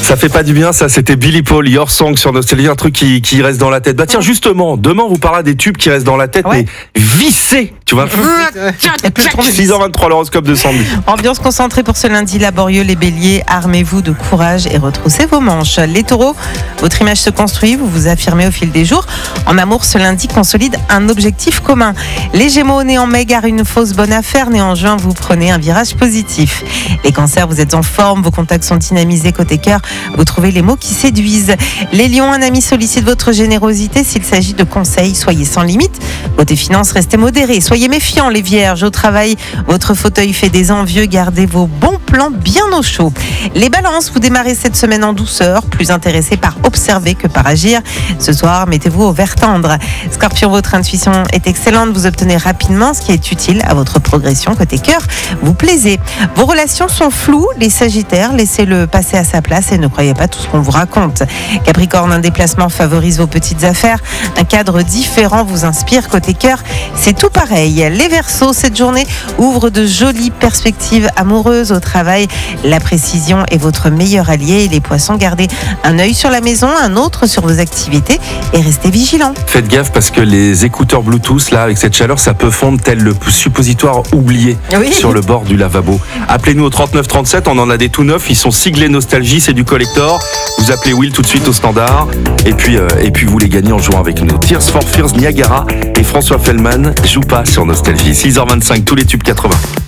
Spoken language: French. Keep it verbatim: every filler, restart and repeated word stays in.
Ça fait pas du bien, ça. C'était Billy Paul, Your Song sur Nostalgie, un truc qui, qui reste dans la tête. Bah tiens, justement, demain on vous parlera des tubes qui restent dans la tête, Ouais. mais vissés. Tu vois. six heures vingt-trois, l'horoscope de Sandy. Ambiance concentrée pour ce lundi laborieux. Les béliers, armez-vous de courage et retroussez vos manches. Les taureaux, votre image se construit, vous vous affirmez au fil des jours. En amour, ce lundi consolide un objectif commun. Les gémeaux, né en mai, gare une fausse bonne affaire. Né en juin, vous prenez un virage positif. Les cancers, vous êtes en forme, vos contacts sont dynamisés côté cœur. Vous trouvez les mots qui séduisent. Les lions, un ami sollicite votre générosité. S'il s'agit de conseils, soyez sans limite. Côté finances, restez modérés. Soyez méfiants, les vierges. Au travail, votre fauteuil fait des envieux. Gardez vos bons plans bien au chaud. Les balances, vous démarrez cette semaine en douceur, plus intéressés par observer que par agir. Ce soir, mettez-vous au vert tendre. Scorpion, votre intuition est excellente. Vous obtenez rapidement ce qui est utile à votre progression. Côté cœur, vous plaisez. Vos relations sont floues. Les sagittaires, laissez-le passer à sa place et ne croyez pas tout ce qu'on vous raconte. Capricorne, un déplacement favorise vos petites affaires. Un cadre différent vous inspire. Côté cœur, c'est tout pareil. Les Verseaux, cette journée ouvre de jolies perspectives amoureuses. Au travail, la précision est votre meilleur allié. Les Poissons, gardez un œil sur la maison, un autre sur vos activités et restez vigilants. Faites gaffe parce que les écouteurs Bluetooth, là, avec cette chaleur, ça peut fondre tel le suppositoire oublié Oui. sur le bord du lavabo. Appelez-nous au trente-neuf trente-sept, on en a des tout neufs, ils sont siglés Nostalgie, c'est du collector. Vous appelez Will tout de suite au standard et puis, euh, et puis vous les gagnez en jouant avec nous. Tears for Fears, Niagara et François Fellman jouent pas sur Nostalgie. six heures vingt-cinq, tous les tubes quatre-vingts.